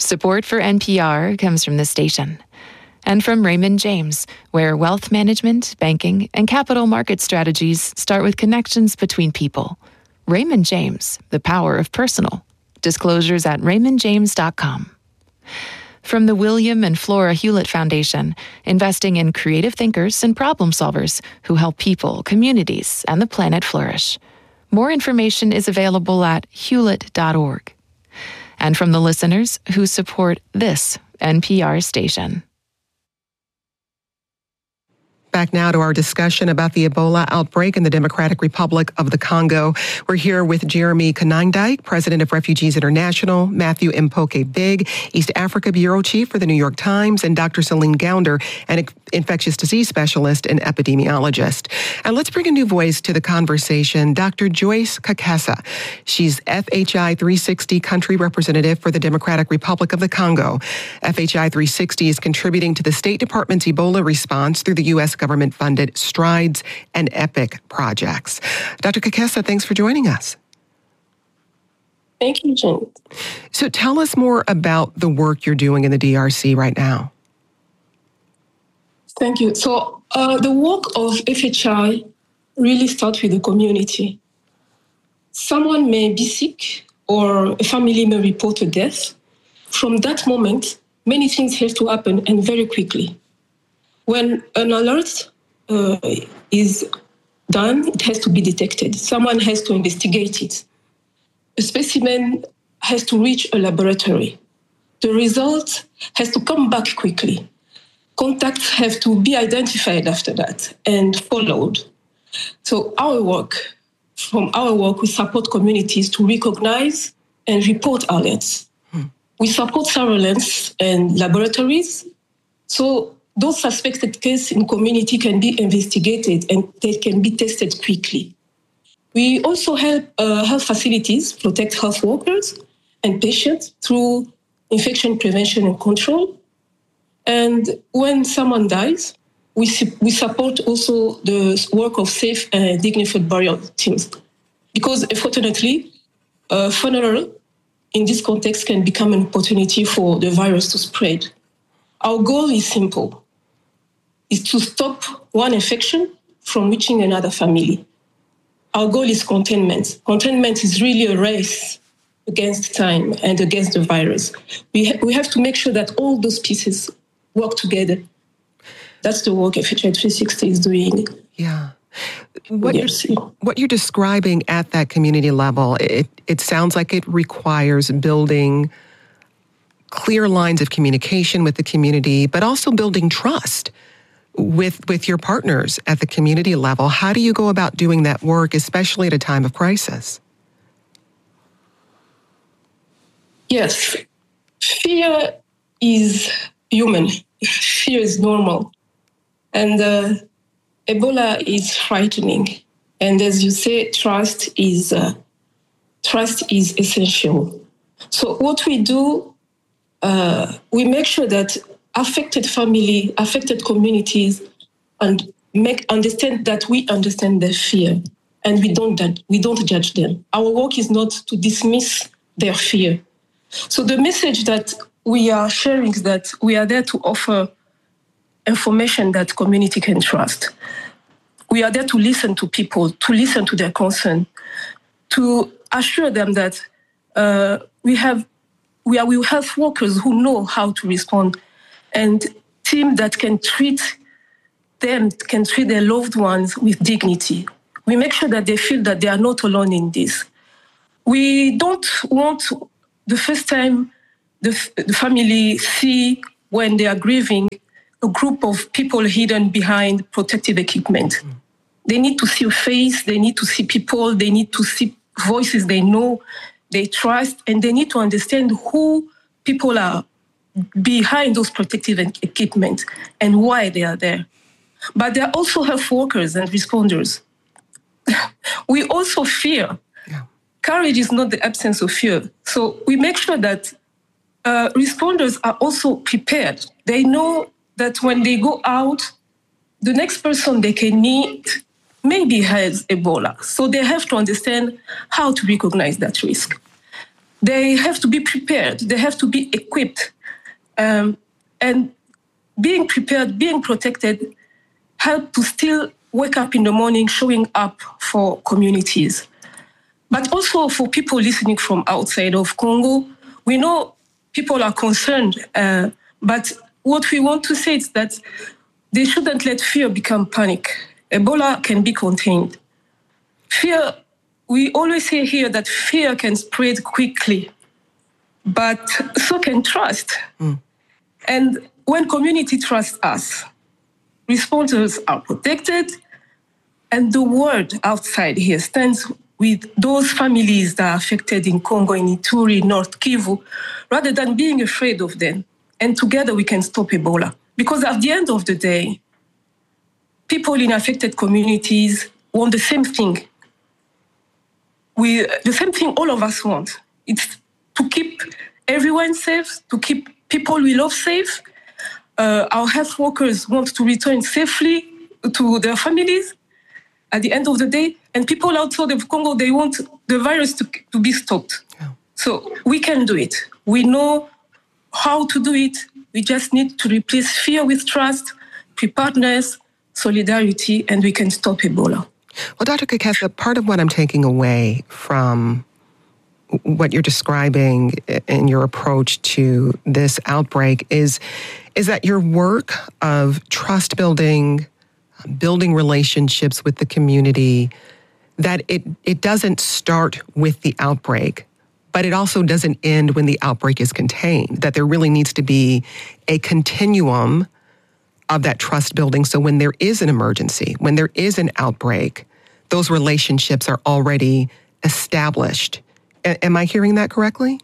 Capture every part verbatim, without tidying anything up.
Support for N P R comes from the station and from Raymond James, where wealth management, banking, and capital market strategies start with connections between people. Raymond James, the power of personal. Disclosures at raymond james dot com. From the William and Flora Hewlett Foundation, investing in creative thinkers and problem solvers who help people, communities, and the planet flourish. More information is available at hewlett dot org. And from the listeners who support this N P R station. Back now to our discussion about the Ebola outbreak in the Democratic Republic of the Congo. We're here with Jeremy Konyndyk, president of Refugees International, Matthew Mpoke Big, East Africa bureau chief for the New York Times, and Doctor Celine Gounder, an infectious disease specialist and epidemiologist. And let's bring a new voice to the conversation, Doctor Joyce Kakesa. She's F H I three sixty country representative for the Democratic Republic of the Congo. F H I three sixty is contributing to the State Department's Ebola response through the U S government-funded STRIDES and EPIC projects. Doctor Kakesa, thanks for joining us. Thank you, Jen. So tell us more about the work you're doing in the D R C right now. Thank you. So uh, the work of F H I really starts with the community. Someone may be sick or a family may report a death. From that moment, many things have to happen and very quickly. When an alert uh, is done, it has to be detected. Someone has to investigate it. A specimen has to reach a laboratory. The result has to come back quickly. Contacts have to be identified after that and followed. So our work, from our work, we support communities to recognize and report alerts. Hmm. We support surveillance and laboratories. So those suspected cases in community can be investigated and they can be tested quickly. We also help uh, health facilities protect health workers and patients through infection prevention and control. And when someone dies, we, su- we support also the work of safe and dignified burial teams. Because unfortunately, a funeral in this context can become an opportunity for the virus to spread. Our goal is simple. Is to stop one infection from reaching another family. Our goal is containment. Containment is really a race against time and against the virus. We, ha- we have to make sure that all those pieces work together. That's the work F H I three sixty is doing. Yeah. What you're, what you're describing at that community level, it, it sounds like it requires building clear lines of communication with the community, but also building trust with with your partners at the community level. How do you go about doing that work, especially at a time of crisis? Yes, fear is human. Fear is normal. And uh, Ebola is frightening. And as you say, trust is uh, trust is essential. So what we do, uh, we make sure that affected family, affected communities, and make understand that we understand their fear, and we don't we don't judge them. Our work is not to dismiss their fear. So the message that we are sharing is that we are there to offer information that community can trust. We are there to listen to people, to listen to their concern, to assure them that uh, we have we are we have workers who know how to respond. And team that can treat them, can treat their loved ones with dignity. We make sure that they feel that they are not alone in this. We don't want the first time the, the family see when they are grieving a group of people hidden behind protective equipment. Mm. They need to see a face, they need to see people, they need to see voices they know, they trust, and they need to understand who people are behind those protective equipment and why they are there. But there are also health workers and responders. We also fear. Yeah. Courage is not the absence of fear. So we make sure that uh, responders are also prepared. They know that when they go out, the next person they can meet maybe has Ebola. So they have to understand how to recognize that risk. they have to be prepared. They have to be equipped. Um, and being prepared, being protected, help to still wake up in the morning, showing up for communities. But also for people listening from outside of Congo, we know people are concerned, uh, but what we want to say is that they shouldn't let fear become panic. Ebola can be contained. Fear, we always say here that fear can spread quickly, but so can trust. Mm. And when community trusts us, responders are protected, and the world outside here stands with those families that are affected in Congo, in Ituri, North Kivu, rather than being afraid of them. And together we can stop Ebola. Because at the end of the day, people in affected communities want the same thing. We, the same thing all of us want. It's to keep everyone safe, to keep people we love safe. Uh, our health workers want to return safely to their families at the end of the day. And people outside of Congo, they want the virus to, to be stopped. Yeah. So we can do it. We know how to do it. We just need to replace fear with trust, preparedness, solidarity, and we can stop Ebola. Well, Doctor Kakesa, part of what I'm taking away from what you're describing in your approach to this outbreak is, is that your work of trust building, building relationships with the community, that it, it doesn't start with the outbreak, but it also doesn't end when the outbreak is contained, that there really needs to be a continuum of that trust building. So when there is an emergency, when there is an outbreak, those relationships are already established. A- am I hearing that correctly?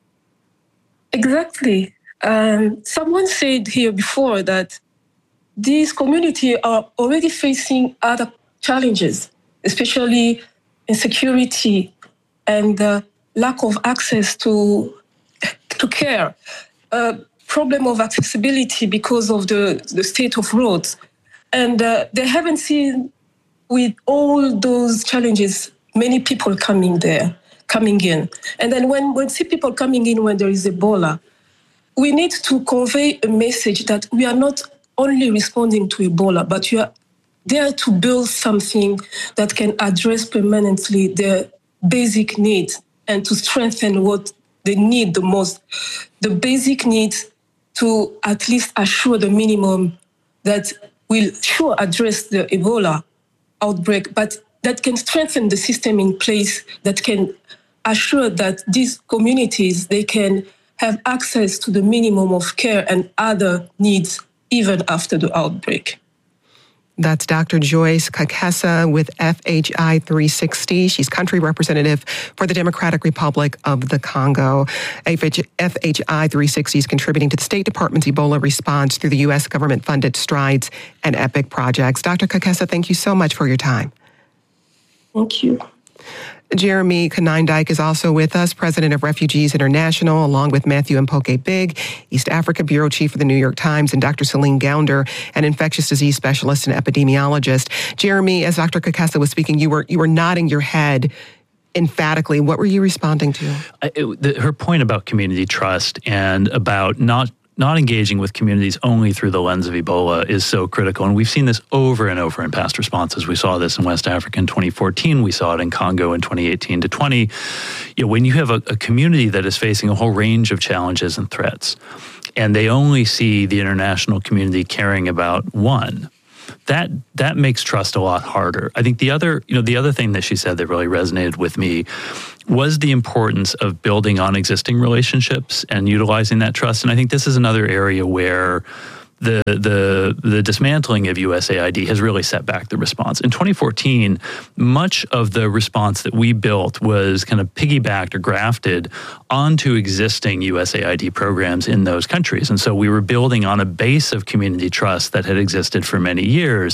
Exactly. Um, someone said here before that these communities are already facing other challenges, especially insecurity and uh, lack of access to, to care. Uh, problem of accessibility because of the, the state of roads. And uh, they haven't seen, with all those challenges, many people coming there, coming in. And then when we see people coming in when there is Ebola, we need to convey a message that we are not only responding to Ebola, but we are there to build something that can address permanently their basic needs and to strengthen what they need the most. The basic needs to at least assure the minimum that will sure address the Ebola outbreak, but that can strengthen the system in place that can assure that these communities, they can have access to the minimum of care and other needs even after the outbreak. That's Doctor Joyce Kakesa with F H I three sixty. She's country representative for the Democratic Republic of the Congo. F H I three sixty is contributing to the State Department's Ebola response through the U S government-funded STRIDES and EPIC projects. Doctor Kakesa, thank you so much for your time. Thank you. Jeremy Konyndyk is also with us, president of Refugees International, along with Matthew Mpoke-Big, East Africa bureau chief of the New York Times, and Doctor Celine Gounder, an infectious disease specialist and epidemiologist. Jeremy, as Doctor Kakesa was speaking, you were you were nodding your head emphatically. What were you responding to? Uh, it, the, her point about community trust and about not not engaging with communities only through the lens of Ebola is so critical. And we've seen this over and over in past responses. We saw this in West Africa in twenty fourteen. We saw it in Congo in twenty eighteen to twenty. You know, when you have a, a community that is facing a whole range of challenges and threats, and they only see the international community caring about one, that that makes trust a lot harder. I think the other, you know, the other thing that she said that really resonated with me was the importance of building on existing relationships and utilizing that trust. And I think this is another area where the the the dismantling of U S A I D has really set back the response. In twenty fourteen, much of the response that we built was kind of piggybacked or grafted onto existing U S A I D programs in those countries. And so we were building on a base of community trust that had existed for many years.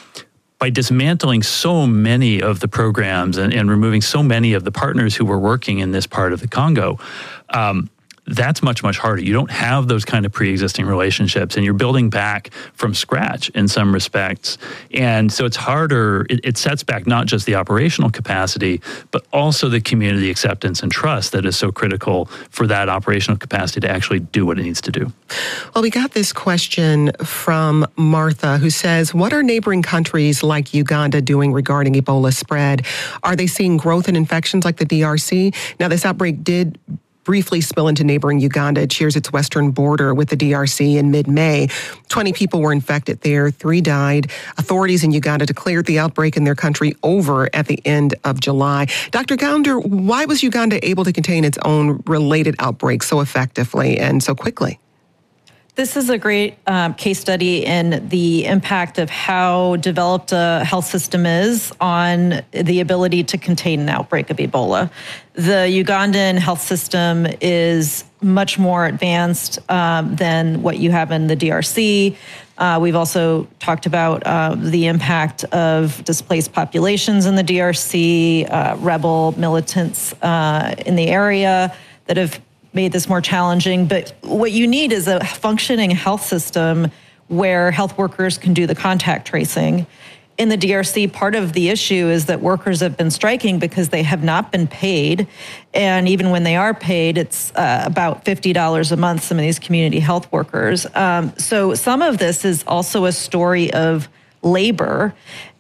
By dismantling so many of the programs and, and removing so many of the partners who were working in this part of the Congo, um, that's much, much harder. You don't have those kind of pre-existing relationships, and you're building back from scratch in some respects. And so it's harder. It, it sets back not just the operational capacity, but also the community acceptance and trust that is so critical for that operational capacity to actually do what it needs to do. Well, we got this question from Martha, who says, what are neighboring countries like Uganda doing regarding Ebola spread? Are they seeing growth in infections like the D R C? Now, this outbreak did briefly spill into neighboring Uganda. It shares its western border with the D R C in mid-May. twenty people were infected there. Three died. Authorities in Uganda declared the outbreak in their country over at the end of July. Doctor Gounder, why was Uganda able to contain its own related outbreak so effectively and so quickly? This is a great um, case study in the impact of how developed a health system is on the ability to contain an outbreak of Ebola. The Ugandan health system is much more advanced um, than what you have in the D R C. Uh, we've also talked about uh, the impact of displaced populations in the D R C, uh, rebel militants uh, in the area that have made this more challenging. But what you need is a functioning health system where health workers can do the contact tracing. In the D R C, part of the issue is that workers have been striking because they have not been paid. And even when they are paid, it's uh, about fifty dollars a month, some of these community health workers. Um, so some of this is also a story of labor.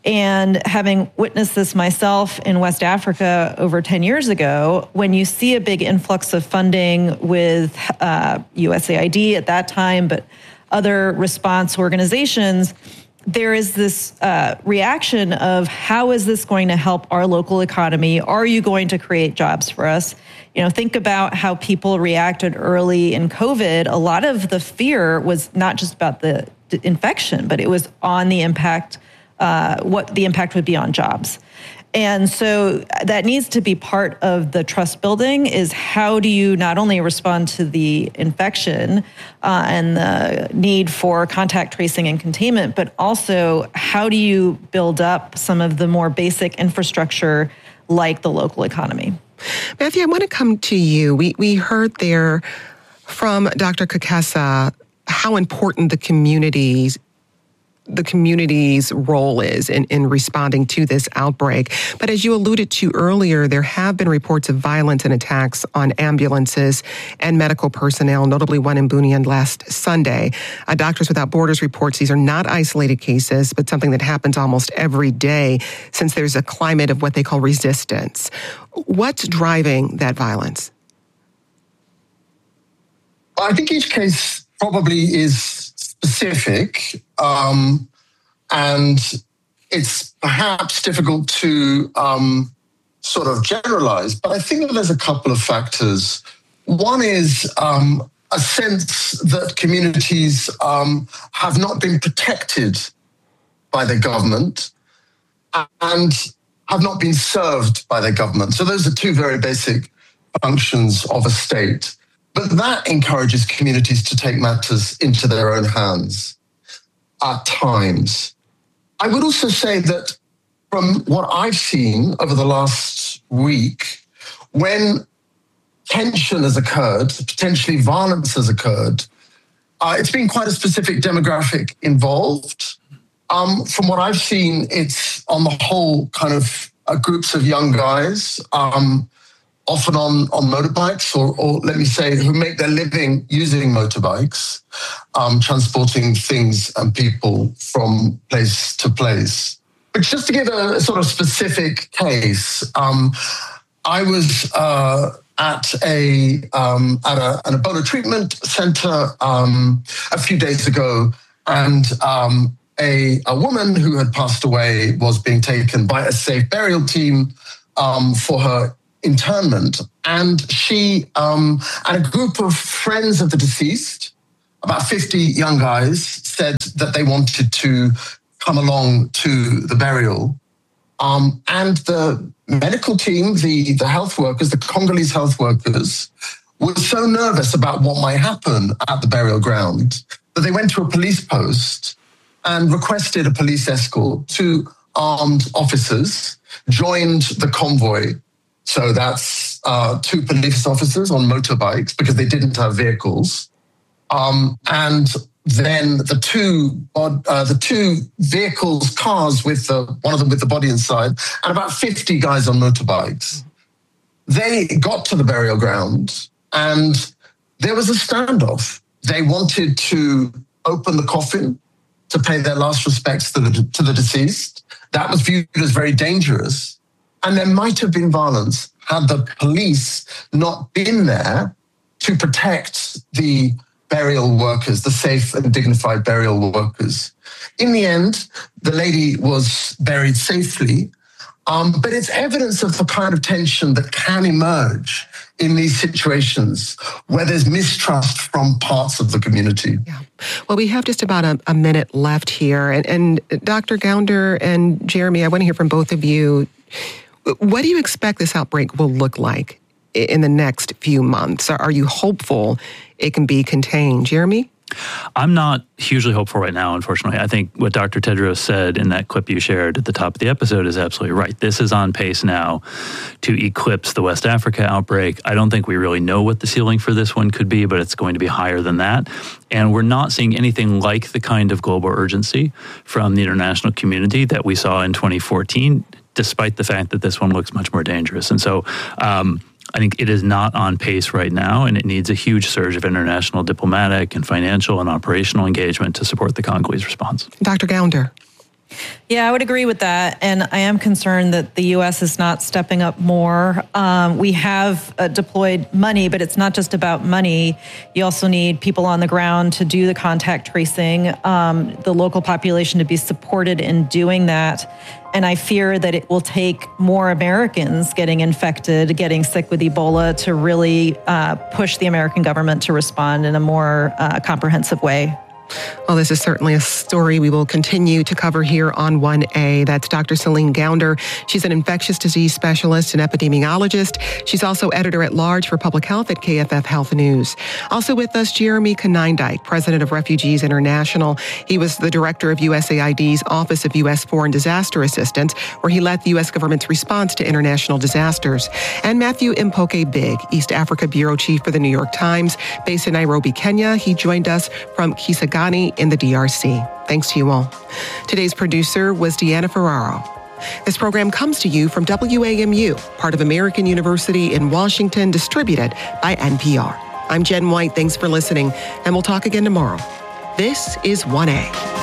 And having witnessed this myself in West Africa over ten years ago, when you see a big influx of funding with uh, U S A I D at that time, but other response organizations, there is this uh, reaction of how is this going to help our local economy? Are you going to create jobs for us? You know, think about how people reacted early in COVID. A lot of the fear was not just about the infection, but it was on the impact Uh, what the impact would be on jobs. And so that needs to be part of the trust building is how do you not only respond to the infection uh, and the need for contact tracing and containment, but also how do you build up some of the more basic infrastructure like the local economy? Matthew, I want to come to you. We, we heard there from Doctor Kakasa how important the communities the community's role is in, in responding to this outbreak. But as you alluded to earlier, there have been reports of violence and attacks on ambulances and medical personnel, notably one in Bunia last Sunday. Uh, Doctors Without Borders reports these are not isolated cases, but something that happens almost every day since there's a climate of what they call resistance. What's driving that violence? I think each case probably is specific, um, and it's perhaps difficult to um, sort of generalize, but I think that there's a couple of factors. One is um, a sense that communities um, have not been protected by their government and have not been served by their government. So those are two very basic functions of a state. But that encourages communities to take matters into their own hands at times. I would also say that from what I've seen over the last week, when tension has occurred, potentially violence has occurred, uh, it's been quite a specific demographic involved. Um, from what I've seen, it's on the whole kind of uh, groups of young guys, um, often on, on motorbikes, or, or let me say, who make their living using motorbikes, um, transporting things and people from place to place. But just to give a, a sort of specific case, um, I was uh, at a um, at a, an Ebola treatment center um, a few days ago, and um, a, a woman who had passed away was being taken by a safe burial team um, for her internment, and she um, and a group of friends of the deceased, about fifty young guys, said that they wanted to come along to the burial. Um, and the medical team, the, the health workers, the Congolese health workers, were so nervous about what might happen at the burial ground that they went to a police post and requested a police escort. Two armed officers joined the convoy So that's uh, two police officers on motorbikes because they didn't have vehicles. Um, and then the two uh, the two vehicles, cars with the, one of them with the body inside, and about fifty guys on motorbikes. They got to the burial ground and there was a standoff. They wanted to open the coffin to pay their last respects to the, to the deceased. That was viewed as very dangerous. And there might have been violence had the police not been there to protect the burial workers, the safe and dignified burial workers. In the end, the lady was buried safely, um, but it's evidence of the kind of tension that can emerge in these situations where there's mistrust from parts of the community. Yeah. Well, we have just about a, a minute left here. And, and Doctor Gounder and Jeremy, I want to hear from both of you. What do you expect this outbreak will look like in the next few months? Are you hopeful it can be contained? Jeremy? I'm not hugely hopeful right now, unfortunately. I think what Doctor Tedros said in that clip you shared at the top of the episode is absolutely right. This is on pace now to eclipse the West Africa outbreak. I don't think we really know what the ceiling for this one could be, but it's going to be higher than that. And we're not seeing anything like the kind of global urgency from the international community that we saw in twenty fourteen, despite the fact that this one looks much more dangerous. And so, um, I think it is not on pace right now, and it needs a huge surge of international diplomatic and financial and operational engagement to support the Congolese response. Doctor Gounder. Yeah, I would agree with that. And I am concerned that the U S is not stepping up more. Um, we have uh, deployed money, but it's not just about money. You also need people on the ground to do the contact tracing, um, the local population to be supported in doing that. And I fear that it will take more Americans getting infected, getting sick with Ebola to really uh, push the American government to respond in a more uh, comprehensive way. Well, this is certainly a story we will continue to cover here on one A. That's Doctor Celine Gounder. She's an infectious disease specialist and epidemiologist. She's also editor-at-large for public health at K F F Health News. Also with us, Jeremy Konyndyk, president of Refugees International. He was the director of U S A I D's Office of U S Foreign Disaster Assistance, where he led the U S government's response to international disasters. And Matthew Mpoke Big, East Africa bureau chief for the New York Times, based in Nairobi, Kenya. He joined us from Kisangani in the D R C. Thanks to you all. Today's producer was Deanna Ferraro. This program comes to you from W A M U, part of American University in Washington, distributed by N P R. I'm Jen White. Thanks for listening, and we'll talk again tomorrow. This is one A.